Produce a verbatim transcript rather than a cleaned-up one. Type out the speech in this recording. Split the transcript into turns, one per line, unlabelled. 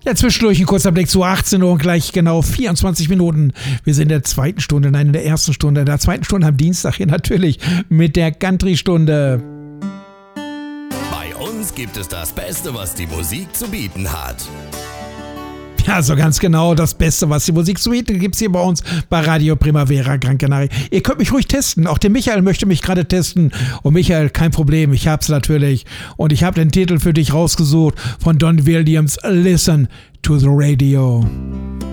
Ja, zwischendurch ein kurzer Blick zu achtzehn Uhr und gleich genau vierundzwanzig Minuten. Wir sind in der zweiten Stunde, nein, in der ersten Stunde, in der zweiten Stunde am Dienstag hier natürlich mit der Country-Stunde.
Bei uns gibt es das Beste, was die Musik zu bieten hat.
Ja, so ganz genau. Das Beste, was die Musik zu bieten, gibt's hier bei uns bei Radio Primavera Gran Canaria. Ihr könnt mich ruhig testen. Auch der Michael möchte mich gerade testen. Und Michael, kein Problem, ich hab's natürlich. Und ich habe den Titel für dich rausgesucht von Don Williams, Listen to the Radio.